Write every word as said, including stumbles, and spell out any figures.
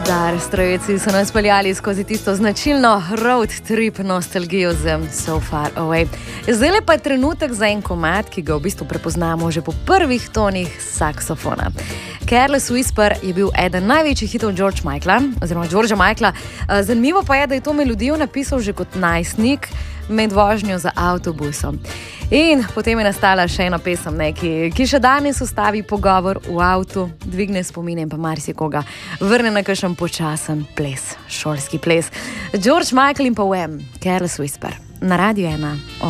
Dire Straits so nas peljali skozi tisto značilno road trip nostalgijo z So Far Away. Zdaj pa je trenutek za en komad, ki ga v bistvu prepoznamo že po prvih tonih saksofona. Careless Whisper je bil eden največjih hitov George Michaela, oziroma Georgea Michaela. Zanimivo pa je, da je to melodijo napisal že kot najstnik med vožnjo za avtobusom. In potem je nastala še ena pesem, ne, ki, ki še danes ustavi pogovor v avtu, dvigne spomine in pa marsikoga vrne na kakšen počasen ples, šolski ples. George Michael in pa Wham, Careless Whisper, na Radio ena.